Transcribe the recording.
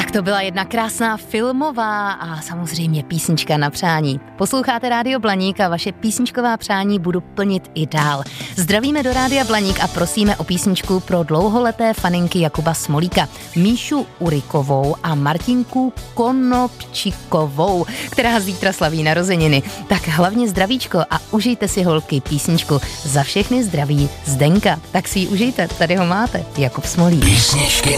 Tak to byla jedna krásná filmová a samozřejmě písnička na přání. Posloucháte Rádio Blaník a vaše písničková přání budu plnit i dál. Zdravíme do Rádia Blaník a prosíme o písničku pro dlouholeté faninky Jakuba Smolíka, Míšu Urikovou a Martinku Konopčikovou, která zítra slaví narozeniny. Tak hlavně zdravíčko a užijte si, holky, písničku Za všechny zdraví Zdenka. Tak si ji užijte, tady ho máte, Jakub Smolík. Písničky